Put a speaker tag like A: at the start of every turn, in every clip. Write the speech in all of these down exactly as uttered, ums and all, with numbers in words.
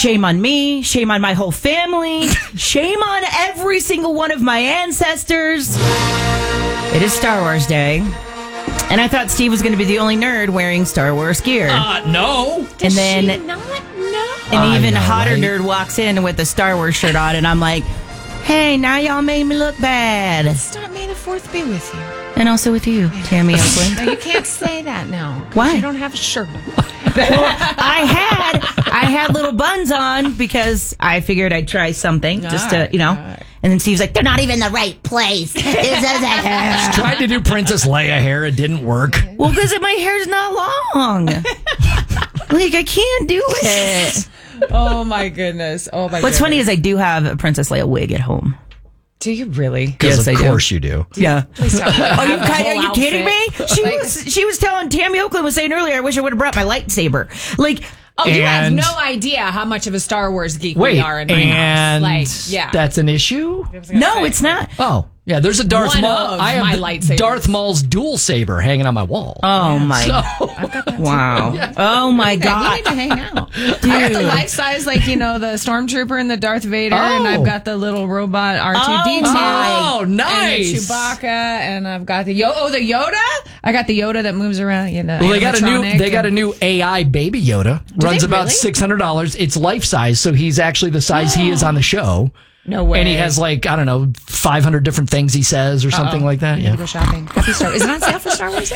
A: Shame on me. Shame on my whole family. Shame on every single one of my ancestors. It is Star Wars Day. And I thought Steve was going to be the only nerd wearing Star Wars gear.
B: Uh, no.
A: And then
C: She not know?
A: an
B: I
A: even
B: know,
A: hotter
B: right?
A: nerd walks in with a Star Wars shirt on, and I'm like, hey, now y'all made me look bad.
C: Start May the fourth be with you.
A: And also with you, Tammy Oakland.
C: No, you can't say that now.
A: Why?
C: You don't have a shirt.
A: I had I had little buns on because I figured I'd try something just to, you know. And then Steve's like, they're not even the right place.
B: Tried to do Princess Leia hair. It didn't work.
A: Well, because my hair's not long. Like, I can't do it.
C: Oh, my goodness. Oh, my
A: What's funny is I do have a Princess Leia wig at home.
C: Do you really?
B: Because
A: Yes, I
B: of
A: do.
B: course you do.
A: Yeah.
C: Please tell me.
A: Are you, are you kidding me? She
C: Like-
A: was she was telling Tammy Oakland was saying earlier, I wish I would have brought my lightsaber. Like,
C: Oh, you have
B: And-
C: no idea how much of a Star Wars geek
B: Wait,
C: we are in my
B: and
C: house. Like, yeah.
B: that's an issue?
A: no, it's not.
B: Oh, yeah, there's a Darth
C: One
B: Maul.
C: of
B: I have
C: my
B: the
C: lightsabers.
B: Darth Maul's dual saber hanging on my wall.
A: Oh my!
B: So,
A: Wow! Oh my
C: We
A: God!
C: need to hang out. I got the life size, like, you know, the Stormtrooper and the Darth Vader, and I've got the little robot R two D two.
B: Oh,
C: And the
B: nice.
C: Chewbacca, and I've got the Yo- oh the Yoda. I got the Yoda that moves around. You know,
B: Well, they got a new
C: animatronic
B: they got a
C: and-
B: new A I baby Yoda. Runs
C: they
B: about
C: really?
B: six hundred dollars. It's life size, so he's actually the size he is on the show.
C: No way.
B: And he has, like, I don't know, five hundred different things he says or something like that.
C: I need
B: Yeah.
C: to go shopping. Happy Star. Is it on sale for Star Wars?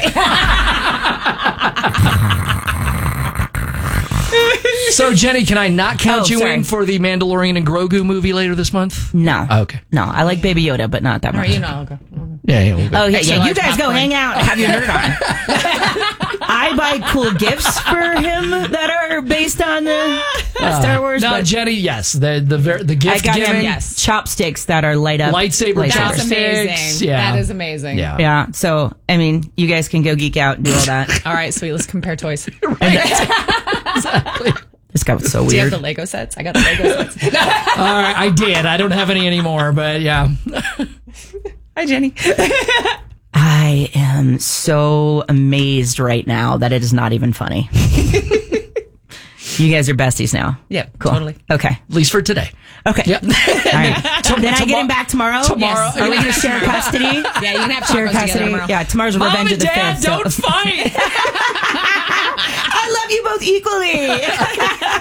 B: So, Jenny, can I not count
A: Oh,
B: you
A: sorry.
B: in for the Mandalorian and Grogu movie later this month?
A: No.
B: Okay.
A: No, I like Baby Yoda, but not that
C: All
A: much.
C: right, you know, I'll go.
B: Yeah, yeah. We'll go.
A: Oh yeah,
C: Extra
A: yeah. You
C: large
A: guys go
C: popcorn.
A: hang out and have your nerd on. I buy cool gifts for him that are based on the uh, Star Wars.
B: No,
A: but
B: Jenny, yes. The the ver- the
A: I
B: gift
A: got
B: giving.
A: him
C: Yes.
A: chopsticks that are light up
B: Lightsaber
A: lightsabers.
C: That's
B: Chopsticks,
C: amazing.
B: yeah.
C: That is amazing.
B: Yeah.
A: Yeah. So I mean, you guys can go geek out and do all that.
C: All right, sweet. Let's compare toys.
B: Exactly.
A: This got so
C: Do you have
A: weird.
C: the Lego sets? I got the Lego sets.
B: All right, I did. I don't have any anymore, but yeah.
C: Hi, Jenny.
A: I am so amazed right now that it is not even funny. You guys are besties now.
C: Yep,
A: Cool.
C: totally.
A: Okay.
B: At least for today.
A: Okay.
B: Yep.
A: All right. then I get him back tomorrow.
B: Tomorrow.
A: Yes. Are we going to share custody?
C: Yeah, you can have
A: Share
C: tacos together
A: custody.
C: tomorrow.
A: Yeah, tomorrow's
B: Mom
A: Revenge
B: and
A: of the
B: Dad,
A: Fifth. so-
B: don't fight.
A: I love you both equally.